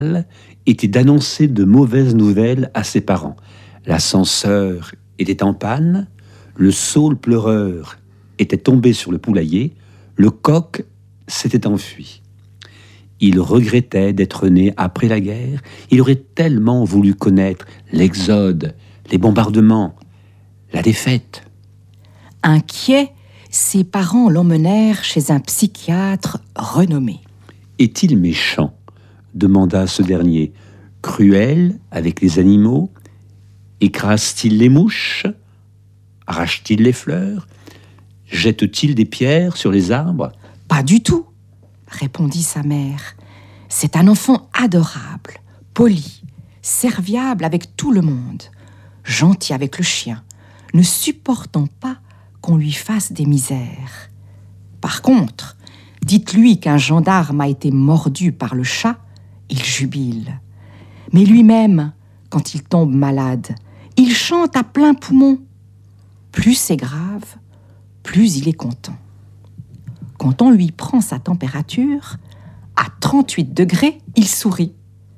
était d'annoncer de mauvaises nouvelles à ses parents. L'ascenseur était en panne, le saule pleureur était tombé sur le poulailler, le coq s'était enfui. Il regrettait d'être né après la guerre. Il aurait tellement voulu connaître l'exode, les bombardements, la défaite. Inquiets, ses parents l'emmenèrent chez un psychiatre renommé. Est-il méchant ? Demanda ce dernier. Cruel avec les animaux ? Écrase-t-il les mouches ? Arrache-t-il les fleurs ? Jette-t-il des pierres sur les arbres ? Pas du tout, répondit sa mère. C'est un enfant adorable, poli, serviable avec tout le monde, gentil avec le chien, ne supportant pas qu'on lui fasse des misères. Par contre, dites-lui qu'un gendarme a été mordu par le chat, il jubile. Mais lui-même, quand il tombe malade, il chante à plein poumon. Plus c'est grave, plus il est content. Quand on lui prend sa température, à 38 degrés, il sourit.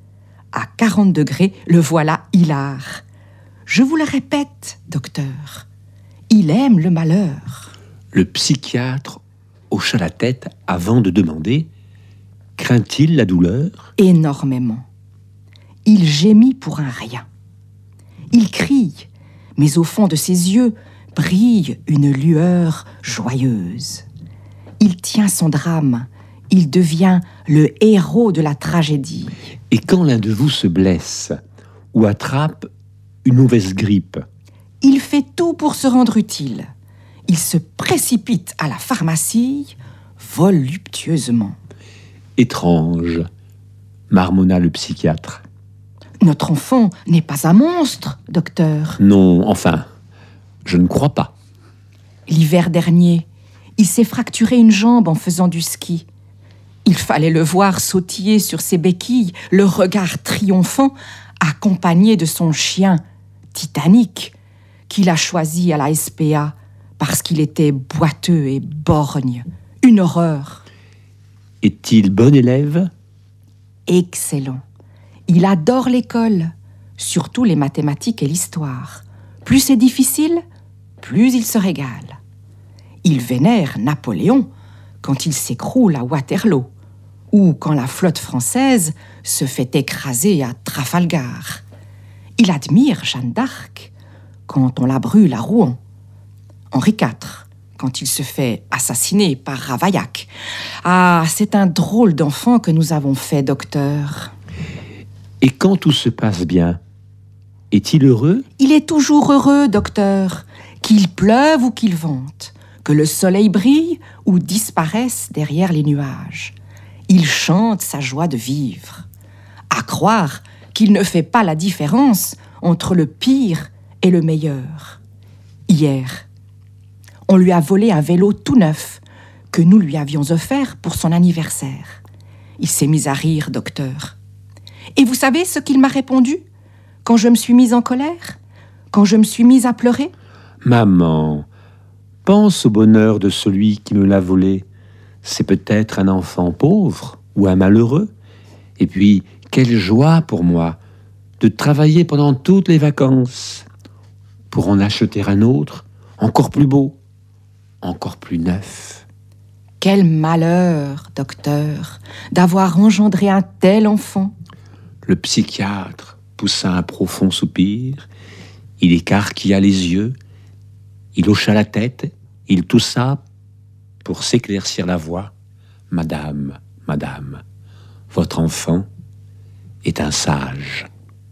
À 40 degrés, le voilà hilar. Je vous le répète, docteur, il aime le malheur. Le psychiatre hocha la tête avant de demander « Craint-il la douleur ?» Énormément. Il gémit pour un rien. Il crie, mais au fond de ses yeux brille une lueur joyeuse. Il tient son drame, il devient le héros de la tragédie. Et quand l'un de vous se blesse ou attrape une mauvaise grippe, il fait tout pour se rendre utile. Il se précipite à la pharmacie voluptueusement. Étrange, marmonna le psychiatre. Notre enfant n'est pas un monstre, docteur. Non, enfin, je ne crois pas. L'hiver dernier, il s'est fracturé une jambe en faisant du ski. Il fallait le voir sautiller sur ses béquilles, le regard triomphant, accompagné de son chien, Titanic, qu'il a choisi à la SPA parce qu'il était boiteux et borgne. Une horreur. Est-il bon élève ? Excellent. Il adore l'école, surtout les mathématiques et l'histoire. Plus c'est difficile, plus il se régale. Il vénère Napoléon quand il s'écroule à Waterloo, ou quand la flotte française se fait écraser à Trafalgar. Il admire Jeanne d'Arc quand on la brûle à Rouen. Henri IV, quand il se fait assassiner par Ravaillac. Ah, c'est un drôle d'enfant que nous avons fait, docteur. Et quand tout se passe bien, est-il heureux ? Il est toujours heureux, docteur, qu'il pleuve ou qu'il vente, que le soleil brille ou disparaisse derrière les nuages. Il chante sa joie de vivre. À croire qu'il ne fait pas la différence entre le pire et le meilleur. Hier, on lui a volé un vélo tout neuf que nous lui avions offert pour son anniversaire. Il s'est mis à rire, docteur. Et vous savez ce qu'il m'a répondu quand je me suis mise en colère ? Quand je me suis mise à pleurer ? Maman, pense au bonheur de celui qui me l'a volé. C'est peut-être un enfant pauvre ou un malheureux. Et puis, quelle joie pour moi de travailler pendant toutes les vacances pour en acheter un autre, encore plus beau, encore plus neuf. Quel malheur, docteur, d'avoir engendré un tel enfant. Le psychiatre poussa un profond soupir, il écarquilla les yeux, il hocha la tête, il toussa pour s'éclaircir la voix. Madame, madame, votre enfant est un sage.